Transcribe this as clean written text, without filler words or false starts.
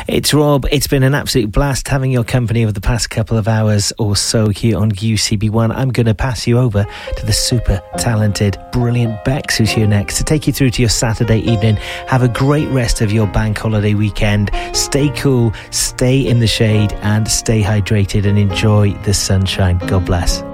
It's Rob. It's been an absolute blast having your company over the past couple of hours or so here on UCB1. I'm going to pass you over to the super talented, brilliant Bex, who's here next to take you through to your Saturday evening. Have a great rest of your bank holiday weekend. Stay cool, stay in the shade, and stay hydrated and enjoy the sunshine. God bless.